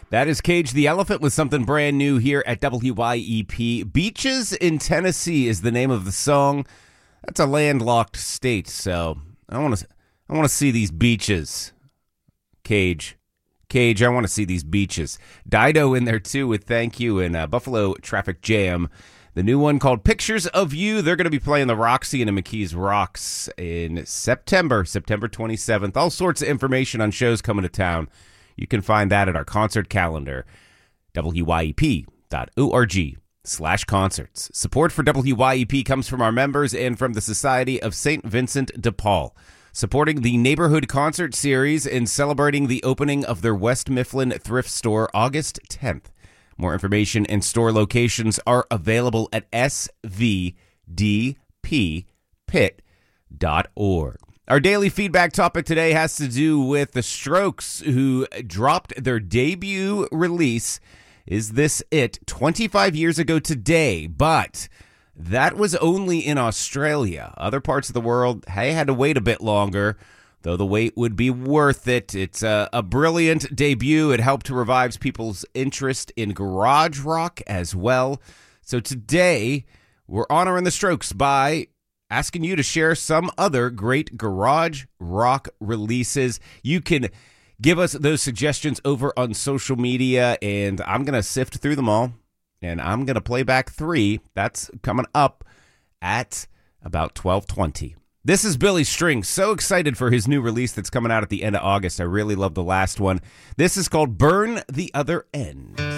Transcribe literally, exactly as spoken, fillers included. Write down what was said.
That is Cage the Elephant with something brand new here at W Y E P. Beaches in Tennessee is the name of the song. That's a landlocked state, so I want to I want to see these beaches. Cage. Cage, I want to see these beaches. Dido in there too with Thank You and uh, Buffalo Traffic Jam. The new one called Pictures of You. They're going to be playing the Roxy in the McKees Rocks in September, September twenty-seventh. All sorts of information on shows coming to town. You can find that at our concert calendar, W Y E P dot org slash concerts. Support for W Y E P comes from our members and from the Society of Saint Vincent de Paul, supporting the Neighborhood Concert Series and celebrating the opening of their West Mifflin thrift store August tenth. More information and store locations are available at s v d p pit dot org. Our daily feedback topic today has to do with the Strokes, who dropped their debut release, Is This It?, twenty-five years ago today, but that was only in Australia. Other parts of the world, they had to wait a bit longer, though the wait would be worth it. It's a, a brilliant debut. It helped to revive people's interest in garage rock as well. So today, we're honoring the Strokes by asking you to share some other great garage rock releases. You can give us those suggestions over on social media, and I'm going to sift through them all, and I'm going to play back three. That's coming up at about twelve twenty. This is Billy String. So excited for his new release that's coming out at the end of August. I really love the last one. This is called Burn the Other End.